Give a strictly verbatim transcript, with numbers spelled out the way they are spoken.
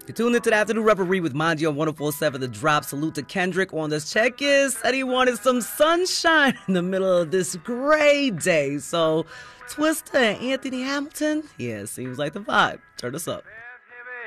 You tuned into the Afternoon Reverie with Manji on one oh four point seven The Drop. Salute to Kendrick on this check-in. Said he wanted some sunshine in the middle of this gray day. So, Twista and Anthony Hamilton, yeah, seems like the vibe. Turn us up.